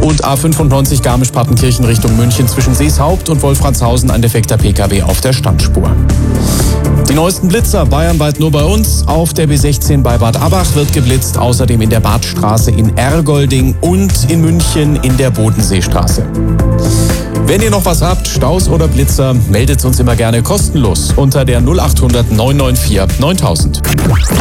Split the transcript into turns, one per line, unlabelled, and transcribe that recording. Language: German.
Und A95 Garmisch-Partenkirchen Richtung München zwischen Seeshaupt und Wolfratshausen ein defekter Pkw auf der Standspur. Die neuesten Blitzer bayernweit nur bei uns. Auf der B16 bei Bad Abbach wird geblitzt, außerdem in der Badstraße in Ergolding und in München in der Bodenseestraße. Wenn ihr noch was habt, Staus oder Blitzer, meldet uns immer gerne kostenlos unter der 0800 994 9000.